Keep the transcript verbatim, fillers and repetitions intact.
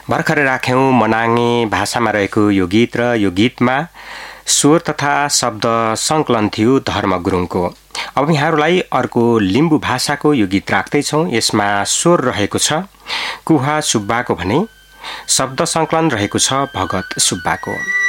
भर्खरै राख्यौं मनाङे भाषामा रहेको यो गीत र यो गीतमा स्वर तथा शब्द संकलन थियो धर्म गुरुङको। अब यहाँहरूलाई अर्को लिम्बू भाषाको यो गीत राख्दैछौं। यसमा स्वर रहेको छ कुहा सुब्बाको भने शब्द संकलन रहेको छ भगत सुब्बाको।